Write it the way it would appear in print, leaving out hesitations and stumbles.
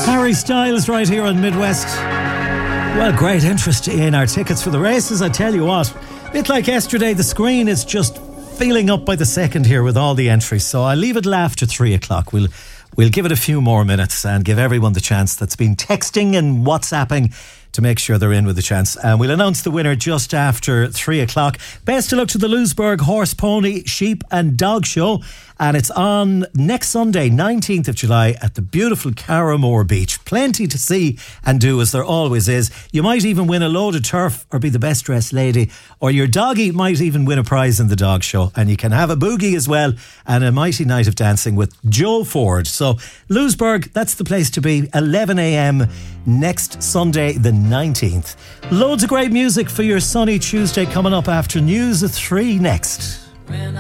Harry Styles right here on Midwest. Well, great interest in our tickets for the races, I tell you what. Bit like yesterday, the screen is just filling up by the second here with all the entries, so I'll leave it till after 3 o'clock. We'll give it a few more minutes and give everyone the chance that's been texting and WhatsApping to make sure they're in with a chance. And we'll announce the winner just after 3 o'clock. Best of luck to the Lewisburg Horse, Pony, Sheep and Dog Show. And it's on next Sunday, 19th of July, at the beautiful Carramore Beach. Plenty to see and do, as there always is. You might even win a load of turf or be the best dressed lady, or your doggy might even win a prize in the dog show. And you can have a boogie as well and a mighty night of dancing with Joe Ford. So Lewisburg, that's the place to be. 11 a.m. next Sunday the 19th. Loads of great music for your sunny Tuesday coming up after News at 3 next.